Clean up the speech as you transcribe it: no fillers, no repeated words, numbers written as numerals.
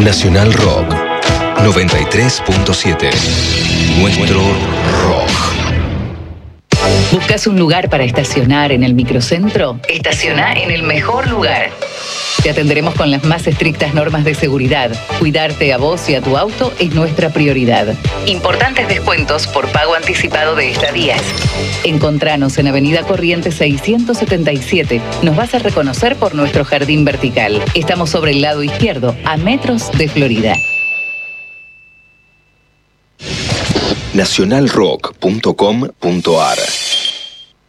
Nacional Rock 93.7. Nuestro rock. ¿Buscas un lugar para estacionar en el microcentro? Estaciona en el mejor lugar. Te atenderemos con las más estrictas normas de seguridad. Cuidarte a vos y a tu auto es nuestra prioridad. Importantes descuentos por pago anticipado de estadías. Encontranos en Avenida Corrientes 677. Nos vas a reconocer por nuestro jardín vertical. Estamos sobre el lado izquierdo, a metros de Florida. Nacionalrock.com.ar